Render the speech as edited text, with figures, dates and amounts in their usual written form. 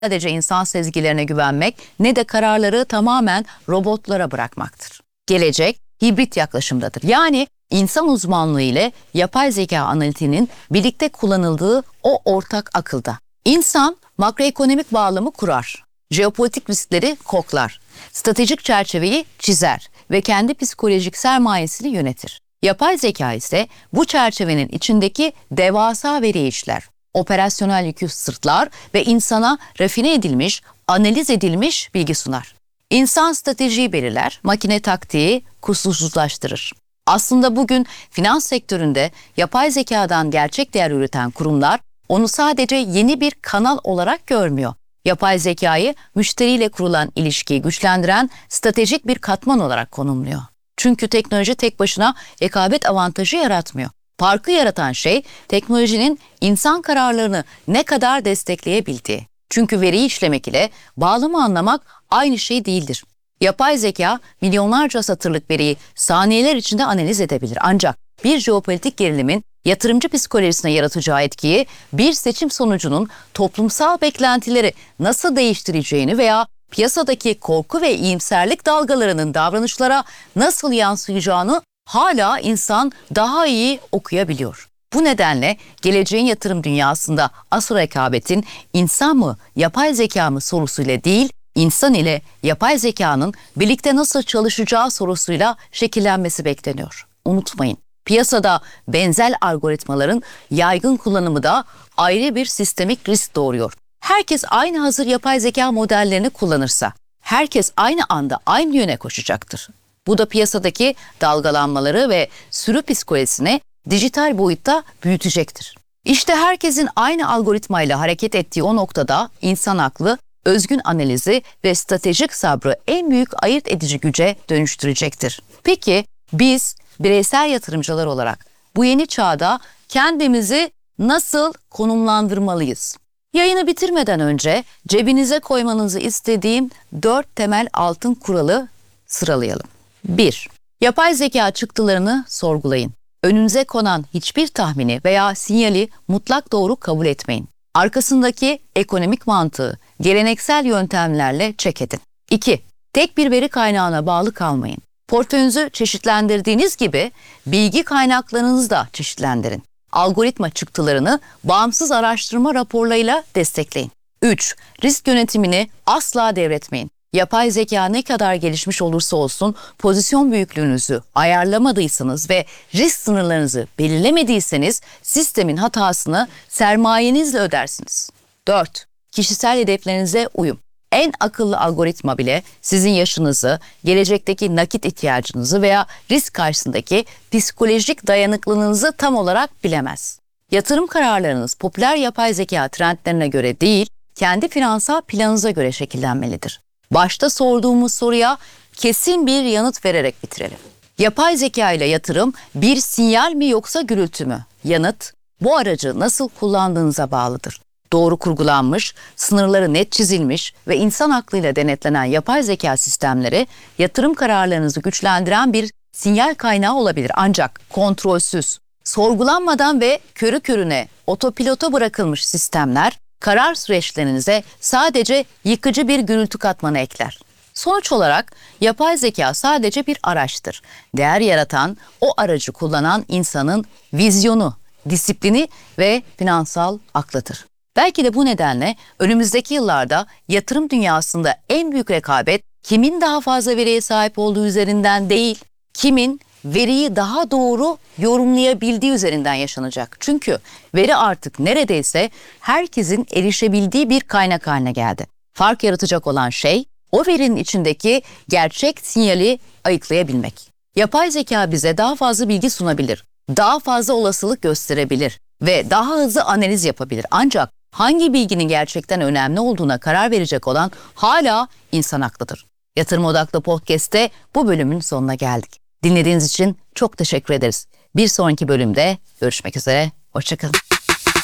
sadece insan sezgilerine güvenmek ne de kararları tamamen robotlara bırakmaktır. Gelecek hibrit yaklaşımdadır. Yani insan uzmanlığı ile yapay zeka analitiğinin birlikte kullanıldığı o ortak akılda. İnsan makroekonomik bağlamı kurar, jeopolitik riskleri koklar, stratejik çerçeveyi çizer ve kendi psikolojik sermayesini yönetir. Yapay zeka ise bu çerçevenin içindeki devasa veriyi işler, operasyonel yükü sırtlar ve insana rafine edilmiş, analiz edilmiş bilgi sunar. İnsan stratejiyi belirler, makine taktiği kusursuzlaştırır. Aslında bugün finans sektöründe yapay zekadan gerçek değer üreten kurumlar onu sadece yeni bir kanal olarak görmüyor. Yapay zekayı müşteriyle kurulan ilişkiyi güçlendiren stratejik bir katman olarak konumluyor. Çünkü teknoloji tek başına rekabet avantajı yaratmıyor. Farkı yaratan şey teknolojinin insan kararlarını ne kadar destekleyebildiği. Çünkü veriyi işlemek ile bağlamı anlamak aynı şey değildir. Yapay zeka milyonlarca satırlık veriyi saniyeler içinde analiz edebilir. Ancak bir jeopolitik gerilimin yatırımcı psikolojisine yaratacağı etkiyi, bir seçim sonucunun toplumsal beklentileri nasıl değiştireceğini veya piyasadaki korku ve iyimserlik dalgalarının davranışlara nasıl yansıyacağını hala insan daha iyi okuyabiliyor. Bu nedenle geleceğin yatırım dünyasında asıl rekabetin insan mı, yapay zeka mı sorusuyla değil, insan ile yapay zekanın birlikte nasıl çalışacağı sorusuyla şekillenmesi bekleniyor. Unutmayın, piyasada benzer algoritmaların yaygın kullanımı da ayrı bir sistemik risk doğuruyor. Herkes aynı hazır yapay zeka modellerini kullanırsa, herkes aynı anda aynı yöne koşacaktır. Bu da piyasadaki dalgalanmaları ve sürü psikolojisini dijital boyutta büyütecektir. İşte herkesin aynı algoritmayla hareket ettiği o noktada insan aklı, özgün analizi ve stratejik sabrı en büyük ayırt edici güce dönüştürecektir. Peki biz bireysel yatırımcılar olarak bu yeni çağda kendimizi nasıl konumlandırmalıyız? Yayını bitirmeden önce cebinize koymanızı istediğim 4 temel altın kuralı sıralayalım. 1. Yapay zeka çıktılarını sorgulayın. Önünüze konan hiçbir tahmini veya sinyali mutlak doğru kabul etmeyin. Arkasındaki ekonomik mantığı geleneksel yöntemlerle check edin. 2. Tek bir veri kaynağına bağlı kalmayın. Portföyünüzü çeşitlendirdiğiniz gibi bilgi kaynaklarınızı da çeşitlendirin. Algoritma çıktılarını bağımsız araştırma raporlarıyla destekleyin. 3. Risk yönetimini asla devretmeyin. Yapay zeka ne kadar gelişmiş olursa olsun pozisyon büyüklüğünüzü ayarlamadıysanız ve risk sınırlarınızı belirlemediyseniz sistemin hatasını sermayenizle ödersiniz. 4. Kişisel hedeflerinize uyum. En akıllı algoritma bile sizin yaşınızı, gelecekteki nakit ihtiyacınızı veya risk karşısındaki psikolojik dayanıklılığınızı tam olarak bilemez. Yatırım kararlarınız popüler yapay zeka trendlerine göre değil, kendi finansal planınıza göre şekillenmelidir. Başta sorduğumuz soruya kesin bir yanıt vererek bitirelim. Yapay zeka ile yatırım bir sinyal mi yoksa gürültü mü? Yanıt, bu aracı nasıl kullandığınıza bağlıdır. Doğru kurgulanmış, sınırları net çizilmiş ve insan aklıyla denetlenen yapay zeka sistemleri yatırım kararlarınızı güçlendiren bir sinyal kaynağı olabilir. Ancak kontrolsüz, sorgulanmadan ve körü körüne otopilota bırakılmış sistemler karar süreçlerinize sadece yıkıcı bir gürültü katmanı ekler. Sonuç olarak yapay zeka sadece bir araçtır. Değer yaratan, o aracı kullanan insanın vizyonu, disiplini ve finansal aklıdır. Belki de bu nedenle önümüzdeki yıllarda yatırım dünyasında en büyük rekabet kimin daha fazla veriye sahip olduğu üzerinden değil, kimin veriyi daha doğru yorumlayabildiği üzerinden yaşanacak. Çünkü veri artık neredeyse herkesin erişebildiği bir kaynak haline geldi. Fark yaratacak olan şey o verinin içindeki gerçek sinyali ayıklayabilmek. Yapay zeka bize daha fazla bilgi sunabilir, daha fazla olasılık gösterebilir ve daha hızlı analiz yapabilir. Ancak hangi bilginin gerçekten önemli olduğuna karar verecek olan hala insan aklıdır. Yatırım Odaklı Podcast'te bu bölümün sonuna geldik. Dinlediğiniz için çok teşekkür ederiz. Bir sonraki bölümde görüşmek üzere. Hoşça kalın.